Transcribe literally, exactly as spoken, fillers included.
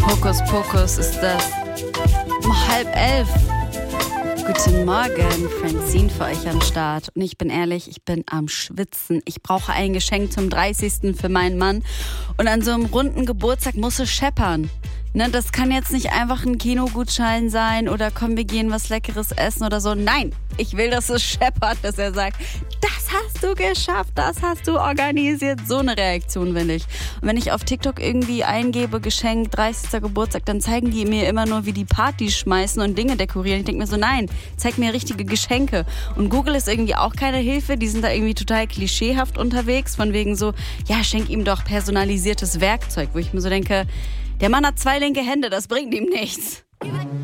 Hokus Pokus ist das. Um halb elf. Guten Morgen, Francine für euch am Start. Und ich bin ehrlich, ich bin am Schwitzen. Ich brauche ein Geschenk zum dreißigsten für meinen Mann. Und an so einem runden Geburtstag muss es scheppern. Ne, das kann jetzt nicht einfach ein Kinogutschein sein oder komm, wir gehen was Leckeres essen oder so. Nein, ich will, dass es scheppert, dass er sagt, das hast du geschafft, das hast du organisiert. So eine Reaktion will ich. Und wenn ich auf TikTok irgendwie eingebe, Geschenk, dreißigster Geburtstag, dann zeigen die mir immer nur, wie die Party schmeißen und Dinge dekorieren. Ich denke mir so, nein, zeig mir richtige Geschenke. Und Google ist irgendwie auch keine Hilfe. Die sind da irgendwie total klischeehaft unterwegs. Von wegen so, ja, schenk ihm doch personalisiertes Werkzeug. Wo ich mir so denke, der Mann hat zwei linke Hände, das bringt ihm nichts.